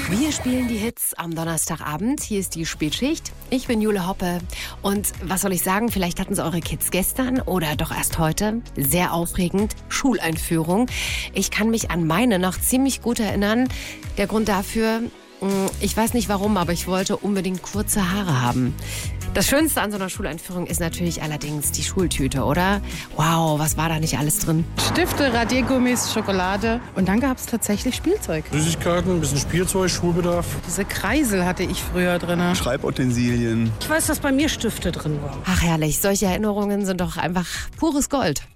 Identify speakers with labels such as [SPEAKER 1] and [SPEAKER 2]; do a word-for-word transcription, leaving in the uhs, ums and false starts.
[SPEAKER 1] Wir spielen die Hits am Donnerstagabend. Hier ist die Spätschicht. Ich bin Jule Hoppe. Und was soll ich sagen? Vielleicht hatten Sie eure Kids gestern oder doch erst heute. Sehr aufregend. Schuleinführung. Ich kann mich an meine noch ziemlich gut erinnern. Der Grund dafür, ich weiß nicht warum, aber ich wollte unbedingt kurze Haare haben. Das Schönste an so einer Schuleinführung ist natürlich allerdings die Schultüte, oder? Wow, was war da nicht alles drin?
[SPEAKER 2] Stifte, Radiergummis, Schokolade. Und dann gab es tatsächlich Spielzeug.
[SPEAKER 3] Süßigkeiten, ein bisschen Spielzeug, Schulbedarf.
[SPEAKER 2] Diese Kreisel hatte ich früher drin.
[SPEAKER 4] Schreibutensilien.
[SPEAKER 5] Ich weiß, dass bei mir Stifte drin waren.
[SPEAKER 1] Ach herrlich, solche Erinnerungen sind doch einfach pures Gold.